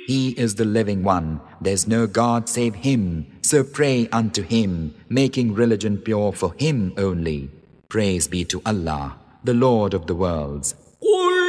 He is the living one. There's no God save Him. So pray unto Him, making religion pure for Him only. Praise be to Allah, the Lord of the worlds.